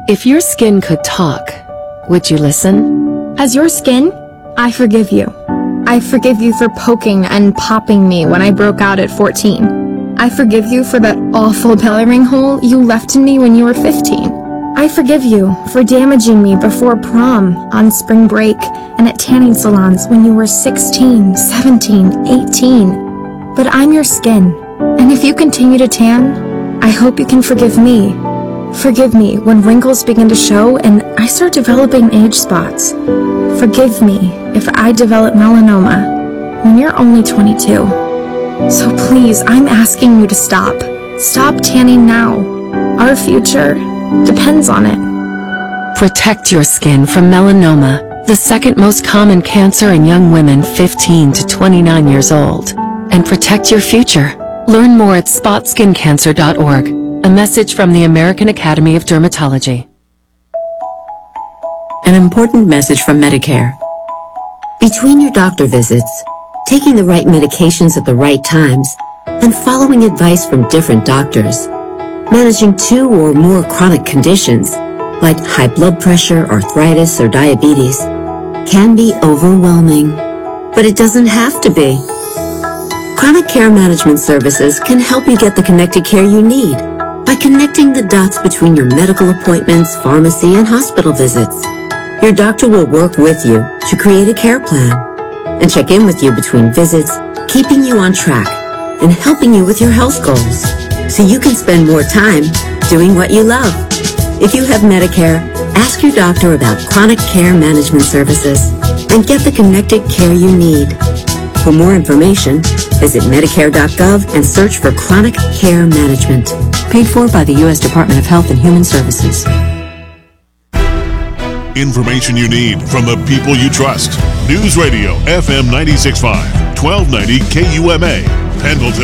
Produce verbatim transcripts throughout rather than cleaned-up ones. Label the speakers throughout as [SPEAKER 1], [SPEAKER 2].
[SPEAKER 1] If your skin could talk, would you listen?
[SPEAKER 2] As your skin, I forgive you. I forgive you for poking and popping me when I broke out at fourteen. I forgive you for that awful belly ring hole you left in me when you were fifteen. I forgive you for damaging me before prom, on spring break, and at tanning salons when you were sixteen, seventeen, eighteen. But I'm your skin, and if you continue to tan, I hope you can forgive me. Forgive me when wrinkles begin to show and I start developing age spots. Forgive me if I develop melanoma when you're only twenty-two. So please, I'm asking you to stop. Stop tanning now. Our future depends on it.
[SPEAKER 1] Protect your skin from melanoma, the second most common cancer in young women fifteen to twenty-nine years old. And protect your future. Learn more at spot skin cancer dot org. A message from the American Academy of Dermatology.
[SPEAKER 3] An important message from Medicare. Between your doctor visits, taking the right medications at the right times, and following advice from different doctors, managing two or more chronic conditions, like high blood pressure, arthritis, or diabetes, can be overwhelming. But it doesn't have to be. Chronic Care Management Services can help you get the connected care you need by connecting the dots between your medical appointments, pharmacy, and hospital visits. Your doctor will work with you to create a care plan and check in with you between visits, keeping you on track and helping you with your health goals so you can spend more time doing what you love. If you have Medicare, ask your doctor about Chronic Care Management Services and get the connected care you need. For more information, visit Medicare dot gov and search for Chronic Care Management. Paid for by the U S Department of Health and Human Services.
[SPEAKER 4] Information you need from the people you trust. News Radio F M ninety-six point five, twelve ninety K U M A, Pendleton.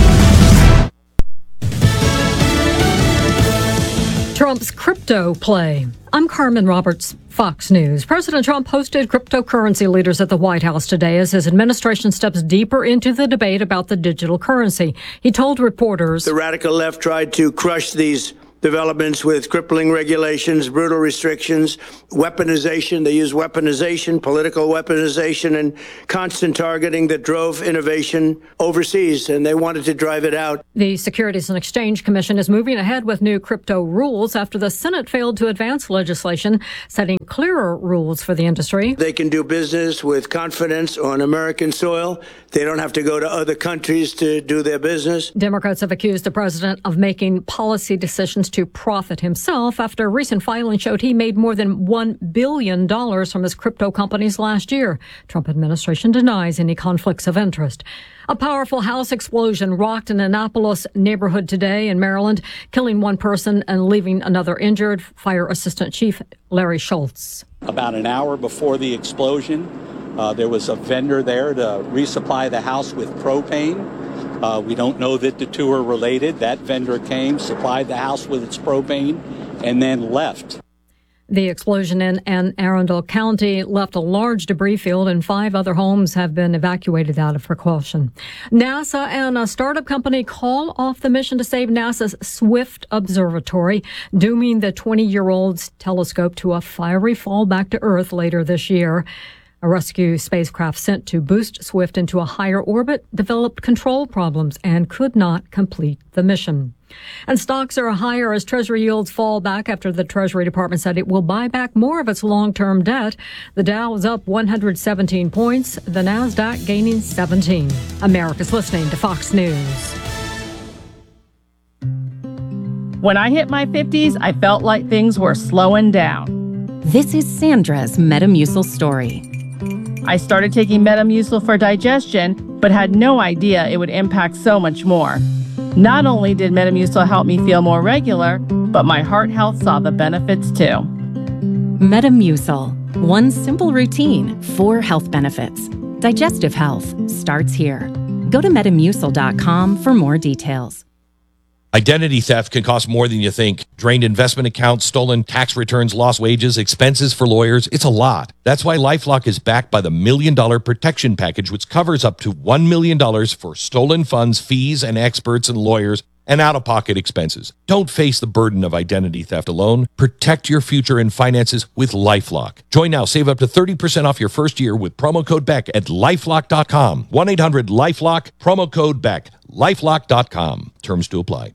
[SPEAKER 5] Trump's crypto play. I'm Carmen Roberts, Fox News. President Trump hosted cryptocurrency leaders at the White House today as his administration steps deeper into the debate about the digital currency. He told reporters,
[SPEAKER 6] the radical left tried to crush these developments with crippling regulations, brutal restrictions, weaponization. They use weaponization, political weaponization, and constant targeting that drove innovation overseas, and they wanted to drive it out.
[SPEAKER 5] The Securities and Exchange Commission is moving ahead with new crypto rules after the Senate failed to advance legislation setting clearer rules for the industry.
[SPEAKER 6] They can do business with confidence on American soil. They don't have to go to other countries to do their business.
[SPEAKER 5] Democrats have accused the president of making policy decisions to profit himself after a recent filing showed he made more than one billion dollars from his crypto companies last year. Trump administration denies any conflicts of interest. A powerful house explosion rocked an Annapolis neighborhood today in Maryland, killing one person and leaving another injured. Fire Assistant Chief Larry Schultz.
[SPEAKER 7] About an hour before the explosion, uh, there was a vendor there to resupply the house with propane. Uh, we don't know that the two are related. That vendor came, supplied the house with its propane, and then left.
[SPEAKER 5] The explosion in Anne Arundel County left a large debris field, and five other homes have been evacuated out of precaution. NASA and a startup company call off the mission to save NASA's Swift Observatory, dooming the twenty-year-old telescope to a fiery fall back to Earth later this year. A rescue spacecraft sent to boost Swift into a higher orbit developed control problems and could not complete the mission. And stocks are higher as Treasury yields fall back after the Treasury Department said it will buy back more of its long-term debt. The Dow is up one hundred seventeen points, the NASDAQ gaining seventeen. America's listening to Fox News.
[SPEAKER 8] When I hit my fifties, I felt like things were slowing down.
[SPEAKER 9] This is Sandra's Metamucil story.
[SPEAKER 8] I started taking Metamucil for digestion, but had no idea it would impact so much more. Not only did Metamucil help me feel more regular, but my heart health saw the benefits too.
[SPEAKER 9] Metamucil. One simple routine, four health benefits. Digestive health starts here. Go to metamucil dot com for more details.
[SPEAKER 10] Identity theft can cost more than you think. Drained investment accounts, stolen tax returns, lost wages, expenses for lawyers. It's a lot. That's why LifeLock is backed by the Million Dollar Protection Package, which covers up to one million dollars for stolen funds, fees, and experts and lawyers and out-of-pocket expenses. Don't face the burden of identity theft alone. Protect your future and finances with LifeLock. Join now. Save up to thirty percent off your first year with promo code Beck at lifelock dot com. one eight hundred lifelock, promo code Beck. lifelock dot com. Terms to apply.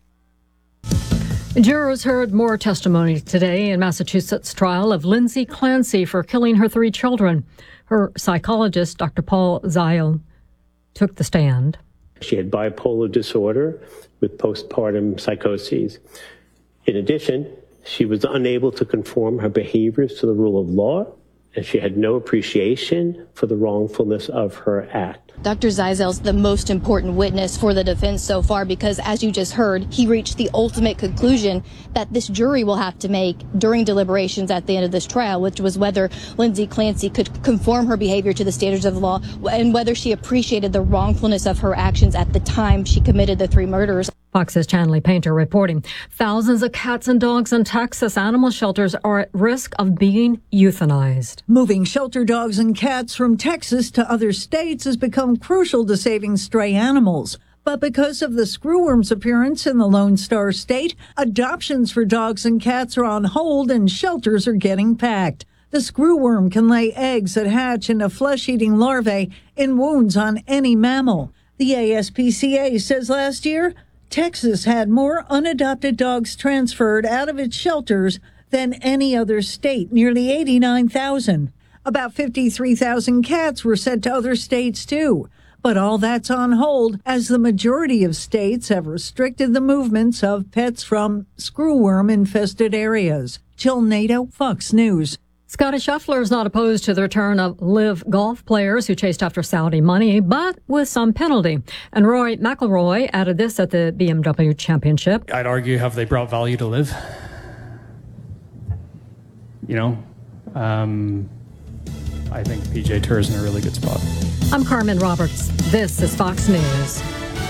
[SPEAKER 5] Jurors heard more testimony today in Massachusetts' trial of Lindsay Clancy for killing her three children. Her psychologist, Doctor Paul Zile, took the stand.
[SPEAKER 11] She had bipolar disorder with postpartum psychoses. In addition, she was unable to conform her behaviors to the rule of law, and she had no appreciation for the wrongfulness of her act.
[SPEAKER 12] Doctor Zizel's the most important witness for the defense so far because, as you just heard, he reached the ultimate conclusion that this jury will have to make during deliberations at the end of this trial, which was whether Lindsay Clancy could conform her behavior to the standards of the law and whether she appreciated the wrongfulness of her actions at the time she committed the three murders.
[SPEAKER 5] Fox's Chanley Painter reporting. Thousands of cats and dogs in Texas animal shelters are at risk of being euthanized.
[SPEAKER 13] Moving shelter dogs and cats from Texas to other states has become crucial to saving stray animals. But because of the screwworm's appearance in the Lone Star State, adoptions for dogs and cats are on hold and shelters are getting packed. The screwworm can lay eggs that hatch into flesh-eating larvae in wounds on any mammal. The A S P C A says last year, Texas had more unadopted dogs transferred out of its shelters than any other state, nearly eighty-nine thousand. About fifty-three thousand cats were sent to other states, too. But all that's on hold as the majority of states have restricted the movements of pets from screwworm-infested areas. Jill Nato, Fox News.
[SPEAKER 5] Scotty Scheffler is not opposed to the return of live golf players who chased after Saudi money, but with some penalty. And Rory McIlroy added this at the B M W Championship.
[SPEAKER 14] I'd argue, have they brought value to live? You know, um, I think P G A Tour is in a really good spot.
[SPEAKER 5] I'm Carmen Roberts. This is Fox News.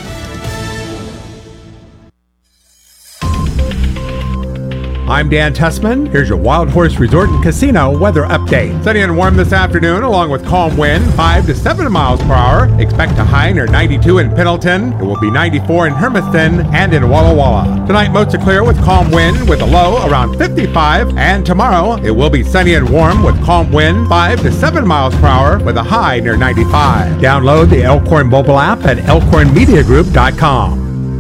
[SPEAKER 15] I'm Dan Tessman. Here's your Wild Horse Resort and Casino weather update. Sunny and warm this afternoon, along with calm wind, five to seven miles per hour. Expect a high near ninety-two in Pendleton. It will be ninety-four in Hermiston and in Walla Walla. Tonight, mostly clear with calm wind, with a low around fifty-five. And tomorrow, it will be sunny and warm with calm wind, five to seven miles per hour, with a high near ninety-five. Download the Elkhorn mobile app at elkhorn media group dot com.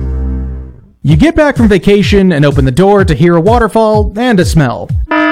[SPEAKER 16] You get back from vacation and open the door to hear a waterfall and a smell.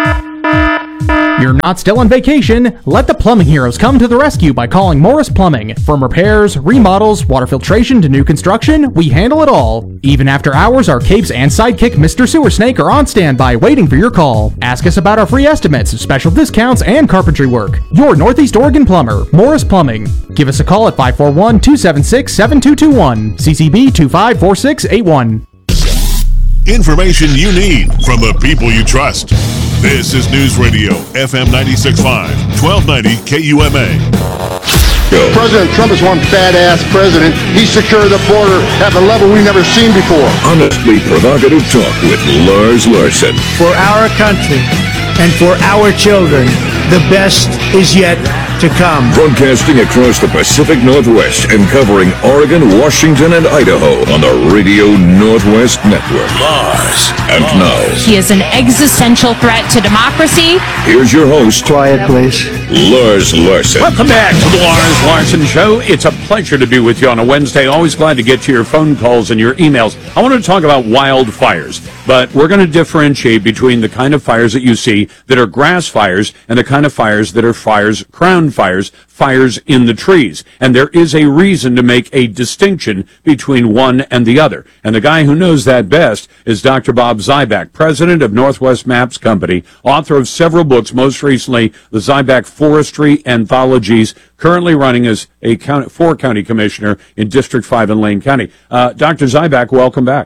[SPEAKER 16] You're not still on vacation. Let the plumbing heroes come to the rescue by calling Morris Plumbing. From repairs, remodels, water filtration to new construction, we handle it all. Even after hours, our capes and sidekick Mister Sewer Snake are on standby waiting for your call. Ask us about our free estimates, special discounts, and carpentry work. Your Northeast Oregon plumber, Morris Plumbing. Give us a call at five four one, two seven six, seven two two one, C C B two five four six eight one.
[SPEAKER 4] Information you need from the people you trust. This is News Radio, F M ninety-six point five, twelve ninety K U M A.
[SPEAKER 17] President Trump is one badass president. He secured the border at a level we've never seen before.
[SPEAKER 18] Honestly provocative talk with Lars Larson.
[SPEAKER 19] For our country and for our children, the best is yet to come.
[SPEAKER 18] Broadcasting across the Pacific Northwest and covering Oregon, Washington, and Idaho on the Radio Northwest Network. Lars. And now,
[SPEAKER 20] he is an existential threat to democracy.
[SPEAKER 18] Here's your host.
[SPEAKER 19] Quiet, please.
[SPEAKER 18] Lars Larson.
[SPEAKER 21] Welcome back to the Lars Larson Show. It's a pleasure to be with you on a Wednesday. Always glad to get to your phone calls and your emails. I want to talk about wildfires, but we're going to differentiate between the kind of fires that you see that are grass fires and the kind of fires that are fires, crown fires, fires in the trees. And there is a reason to make a distinction between one and the other. And the guy who knows that best is Doctor Bob Zyback, president of Northwest Maps Company, author of several books, most recently the Zyback Forestry Anthologies, currently running as a county, four county commissioner in District five in Lane County. Uh, Doctor Zyback, welcome back.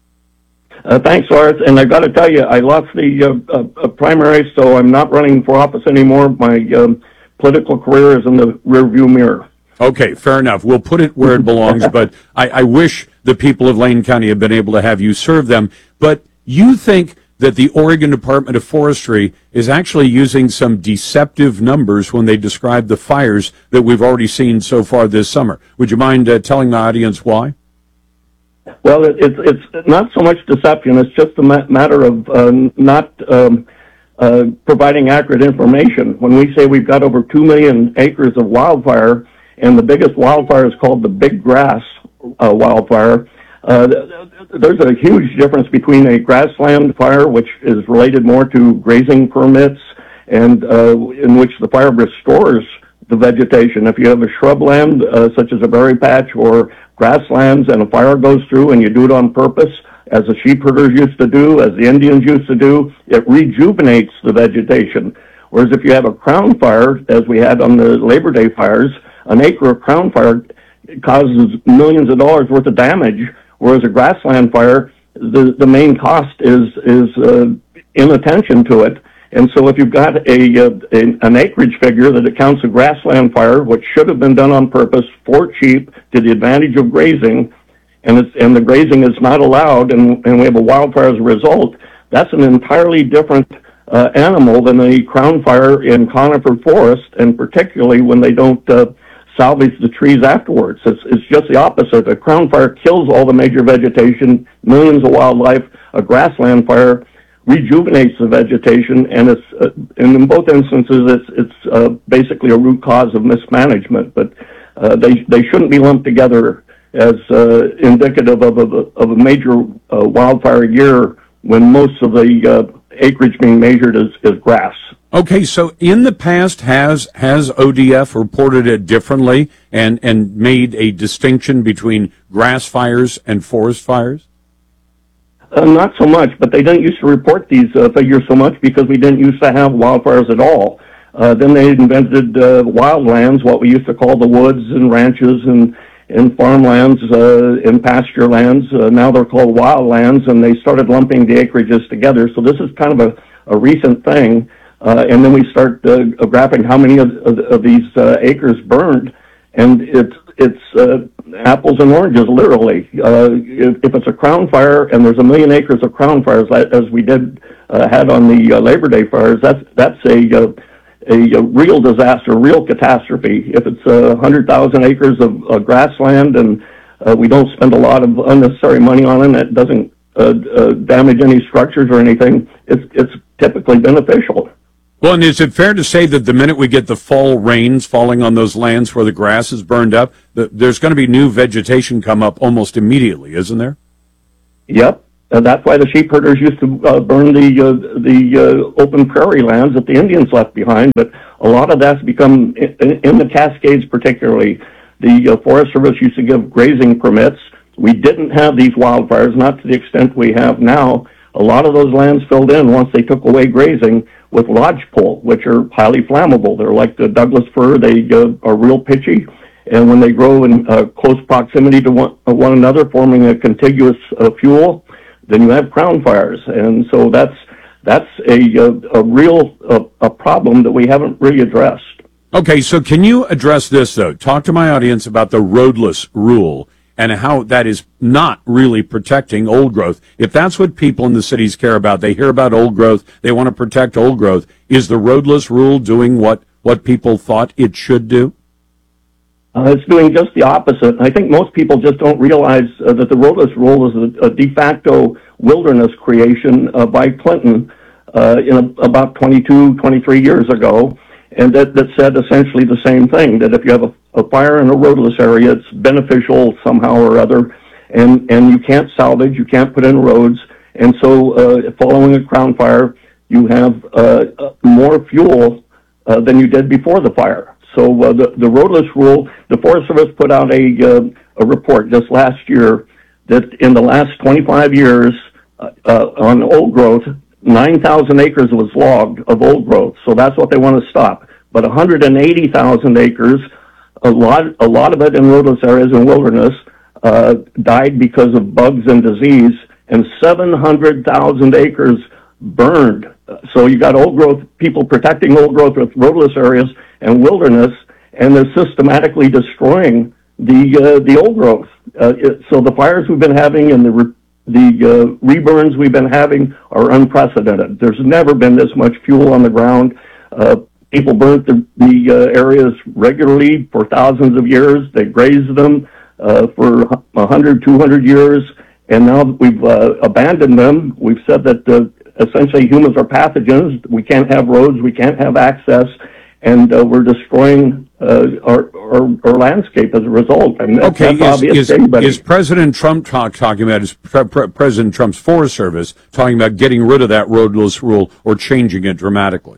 [SPEAKER 22] Uh, thanks, Lars. And I got to tell you, I lost the uh, uh, primary, so I'm not running for office anymore. My um, political career is in the rearview mirror.
[SPEAKER 21] Okay, fair enough. We'll put it where it belongs, but I, I wish the people of Lane County had been able to have you serve them. But you think that the Oregon Department of Forestry is actually using some deceptive numbers when they describe the fires that we've already seen so far this summer. Would you mind uh, telling the audience why?
[SPEAKER 22] Well, it, it's it's not so much deception. It's just a ma- matter of uh, not um, uh, providing accurate information. When we say we've got over two million acres of wildfire, and the biggest wildfire is called the Big Grass uh, wildfire, uh, there's a huge difference between a grassland fire, which is related more to grazing permits, and uh, in which the fire restores the vegetation. If you have a shrubland, uh, such as a berry patch or grasslands, and a fire goes through and you do it on purpose, as the sheep herders used to do, as the Indians used to do, it rejuvenates the vegetation. Whereas if you have a crown fire, as we had on the Labor Day fires, an acre of crown fire causes millions of dollars worth of damage, whereas a grassland fire, the, the main cost is, is uh, inattention to it. And so if you've got a, uh, a an acreage figure that accounts a grassland fire, which should have been done on purpose for sheep to the advantage of grazing, and it's, and the grazing is not allowed, and, and we have a wildfire as a result, that's an entirely different uh, animal than a crown fire in conifer forest, and particularly when they don't uh, salvage the trees afterwards. It's, it's just the opposite. A crown fire kills all the major vegetation, millions of wildlife. A grassland fire rejuvenates the vegetation, and it's uh, and in both instances it's it's uh, basically a root cause of mismanagement. But uh, they they shouldn't be lumped together as uh, indicative of a of a major uh, wildfire year when most of the uh, acreage being measured is, is grass.
[SPEAKER 21] Okay, so in the past, has has O D F reported it differently and and made a distinction between grass fires and forest fires?
[SPEAKER 22] Uh, not so much, but they didn't used to report these uh, figures so much because we didn't used to have wildfires at all. Uh, then they invented uh, wildlands, what we used to call the woods and ranches and, and farmlands uh, and pasture lands. Uh, now they're called wildlands, and they started lumping the acreages together. So this is kind of a, a recent thing. Uh, and then we start uh, graphing how many of, of, of these uh, acres burned, and it's it's uh, apples and oranges, literally. Uh, if, if it's a crown fire and there's a million acres of crown fires, as we did uh, had on the uh, Labor Day fires, that's that's a, uh, a a real disaster, real catastrophe. If it's a uh, hundred thousand acres of uh, grassland and uh, we don't spend a lot of unnecessary money on it, it doesn't uh, uh, damage any structures or anything, it's it's typically beneficial.
[SPEAKER 21] Well, and is it fair to say that the minute we get the fall rains falling on those lands where the grass is burned up, that there's going to be new vegetation come up almost immediately, isn't there?
[SPEAKER 22] Yep, and that's why the sheep herders used to uh, burn the uh, the uh, open prairie lands that the Indians left behind. But a lot of that's become, in, in the Cascades particularly, the uh, Forest Service used to give grazing permits. We didn't have these wildfires, not to the extent we have now. A lot of those lands filled in once they took away grazing with lodgepole, which are highly flammable. They're like the Douglas fir. They uh, are real pitchy, and when they grow in uh, close proximity to one, uh, one another, forming a contiguous uh, fuel, then you have crown fires. And so that's that's a a, a real a, a problem that we haven't really addressed.
[SPEAKER 21] Okay, so can you address this, though? Talk to my audience about the roadless rule and how that is not really protecting old growth. If that's what people in the cities care about, they hear about old growth, they want to protect old growth, is the roadless rule doing what, what people thought it should do?
[SPEAKER 22] Uh, it's doing just the opposite. I think most people just don't realize uh, that the roadless rule is a, a de facto wilderness creation uh, by Clinton uh, in a, about twenty-two, twenty-three years ago. And that, that said essentially the same thing, that if you have a, a fire in a roadless area, it's beneficial somehow or other, and, and you can't salvage, you can't put in roads, and so uh, following a crown fire, you have uh, more fuel uh, than you did before the fire. So uh, the, the roadless rule, the Forest Service put out a, uh, a report just last year that in the last twenty-five years uh, uh, on old growth, nine thousand acres was logged of old growth, so that's what they want to stop. But one hundred eighty thousand acres, a lot, a lot of it in roadless areas and wilderness, uh, died because of bugs and disease, and seven hundred thousand acres burned. So you got old growth, people protecting old growth with roadless areas and wilderness, and they're systematically destroying the uh, the old growth. Uh, it, so the fires we've been having and the re- The uh, reburns we've been having are unprecedented. There's never been this much fuel on the ground. Uh, people burnt the, the uh, areas regularly for thousands of years. They grazed them. uh, for one hundred, two hundred years, and now we've uh, abandoned them. We've said that uh, essentially humans are pathogens. We can't have roads, we can't have access, and uh, we're destroying uh, our, our our landscape as a result. I mean, that's,
[SPEAKER 21] Okay,
[SPEAKER 22] that's obvious
[SPEAKER 21] is,
[SPEAKER 22] to
[SPEAKER 21] is,
[SPEAKER 22] anybody.
[SPEAKER 21] is President Trump talk, talking about, is pre- pre- President Trump's Forest Service talking about getting rid of that roadless rule or changing it dramatically?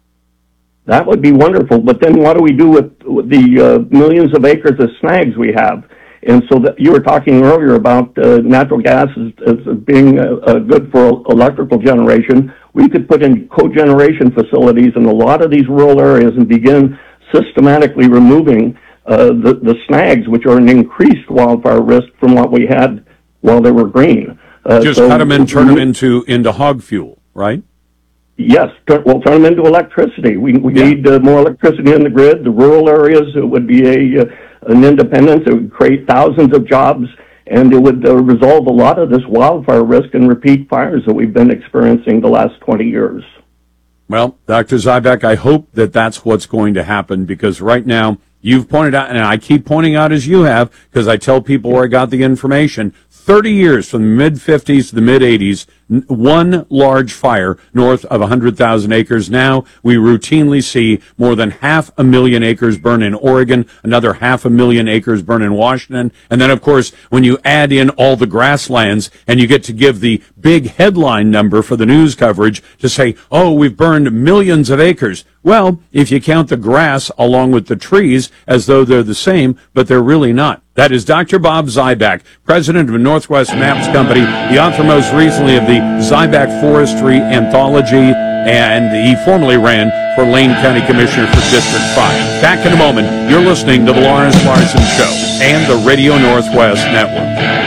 [SPEAKER 22] That would be wonderful, but then what do we do with, with the uh, millions of acres of snags we have? And so that you were talking earlier about uh, natural gas as, as being uh, uh, good for electrical generation. We could put in cogeneration facilities in a lot of these rural areas and begin systematically removing uh, the, the snags, which are an increased wildfire risk from what we had while they were green. Uh,
[SPEAKER 21] Just
[SPEAKER 22] so
[SPEAKER 21] cut them and turn
[SPEAKER 22] we-
[SPEAKER 21] them into, into hog fuel, right?
[SPEAKER 22] Yes, tur- we'll turn them into electricity. We, we
[SPEAKER 21] Yeah.
[SPEAKER 22] need uh, more electricity in the grid. The rural areas, it would be a uh, an independence. It would create thousands of jobs, and it would uh, resolve a lot of this wildfire risk and repeat fires that we've been experiencing the last twenty years.
[SPEAKER 21] Well, Doctor Zybeck, I hope that that's what's going to happen, because right now you've pointed out, and I keep pointing out as you have, because I tell people where I got the information, thirty years from the mid fifties to the mid eighties, n- one large fire north of one hundred thousand acres. Now we routinely see more than half a million acres burn in Oregon, another half a million acres burn in Washington. And then, of course, when you add in all the grasslands and you get to give the big headline number for the news coverage to say, oh, we've burned millions of acres. Well, if you count the grass along with the trees as though they're the same, but they're really not. That is Doctor Bob Zybeck, president of Northwest Maps Company, the author most recently of the Zybeck Forestry Anthology, and he formerly ran for Lane County Commissioner for District five. Back in a moment, you're listening to The Lawrence Larson Show and the Radio Northwest Network.